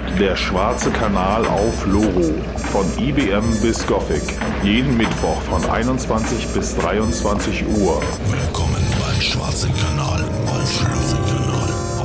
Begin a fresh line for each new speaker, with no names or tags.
Der schwarze Kanal auf Loro. Von IBM bis Gothic. Jeden Mittwoch von 21 bis 23 Uhr.
Willkommen beim Schwarzen Kanal auf Loro.